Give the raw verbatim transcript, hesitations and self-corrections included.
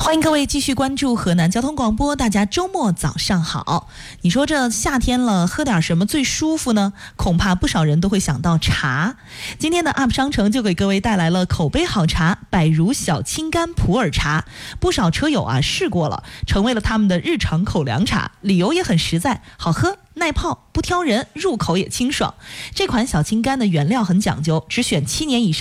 欢迎各位继续关注河南交通广播，大家周末早上好。你说这夏天了，喝点什么最舒服呢？恐怕不少人都会想到茶。今天的 U P 商城就给各位带来了口碑好茶百如小青柑普洱茶，不少车友啊试过了，成为了他们的日常口粮茶，理由也很实在，好喝耐泡，不挑人，入口也清爽。这款小青柑的原料很讲究，只选七年以上